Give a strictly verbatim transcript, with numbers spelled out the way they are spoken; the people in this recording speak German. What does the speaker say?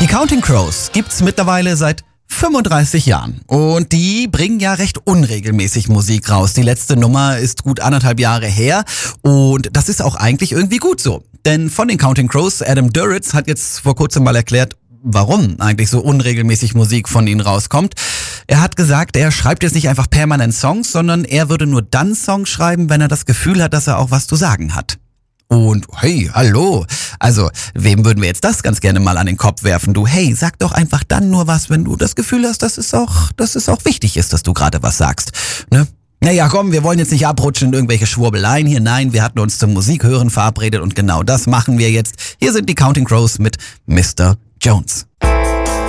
Die Counting Crows gibt's mittlerweile seit fünfunddreißig Jahren. Und die bringen ja recht unregelmäßig Musik raus. Die letzte Nummer ist gut anderthalb Jahre her und das ist auch eigentlich irgendwie gut so. Denn von den Counting Crows, Adam Duritz hat jetzt vor kurzem mal erklärt, warum eigentlich so unregelmäßig Musik von ihnen rauskommt. Er hat gesagt, er schreibt jetzt nicht einfach permanent Songs, sondern er würde nur dann Songs schreiben, wenn er das Gefühl hat, dass er auch was zu sagen hat. Und hey, hallo, also wem würden wir jetzt das ganz gerne mal an den Kopf werfen? Du, hey, sag doch einfach dann nur was, wenn du das Gefühl hast, dass es auch, dass es auch wichtig ist, dass du gerade was sagst, ne? Naja, komm, wir wollen jetzt nicht abrutschen in irgendwelche Schwurbeleien hier. Nein, wir hatten uns zum Musikhören verabredet und genau das machen wir jetzt. Hier sind die Counting Crows mit Mister Jones.